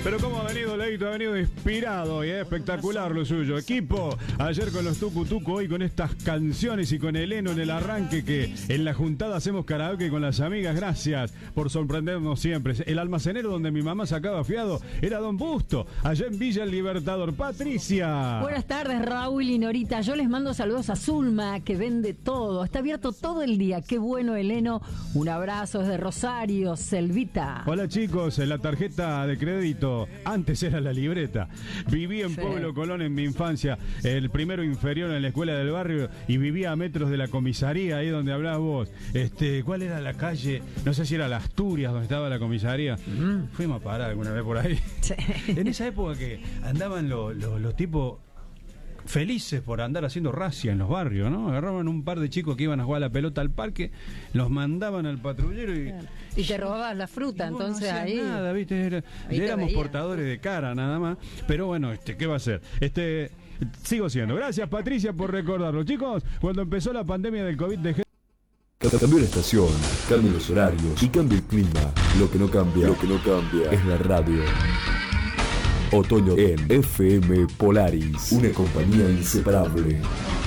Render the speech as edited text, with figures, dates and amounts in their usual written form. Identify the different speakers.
Speaker 1: Pero cómo ha venido Leito, ha venido inspirado y espectacular lo suyo. Equipo, ayer con los Tucu Tucu, hoy con estas canciones y con Eleno en el arranque, que en la juntada hacemos karaoke con las amigas. Gracias por sorprendernos siempre. El almacenero donde mi mamá sacaba fiado era Don Busto, allá en Villa El Libertador. Patricia.
Speaker 2: Buenas tardes, Raúl y Norita. Yo les mando saludos a Zulma, que vende todo. Está abierto todo el día. Qué bueno, Eleno. Un abrazo desde Rosario, Selvita.
Speaker 1: Hola chicos, la tarjeta de crédito antes era la libreta. Viví en
Speaker 2: Sí.
Speaker 1: Pueblo Colón en mi infancia, el primero inferior en la escuela del barrio, y vivía a metros de la comisaría, ahí donde hablabas vos. ¿Cuál era la calle? No sé si era la Asturias donde estaba la comisaría. Fuimos a parar alguna vez por ahí.
Speaker 2: Sí.
Speaker 1: En esa época que andaban los tipos felices por andar haciendo racia en los barrios, ¿no? Agarraban un par de chicos que iban a jugar a la pelota al parque, los mandaban al patrullero
Speaker 2: Y te robabas la fruta,
Speaker 1: no,
Speaker 2: entonces
Speaker 1: no hacían
Speaker 2: ahí.
Speaker 1: nada, ¿viste?
Speaker 2: Ahí te
Speaker 1: Éramos
Speaker 2: veían.
Speaker 1: portadores de cara nada más. Pero bueno, ¿qué va a ser? Sigo siendo. Gracias, Patricia, por recordarlo. Chicos, cuando empezó la pandemia del COVID dejé.
Speaker 3: Cambió la estación, cambian los horarios y cambia el clima. Lo que no cambia es la radio. Otoño en FM Polaris, una compañía inseparable.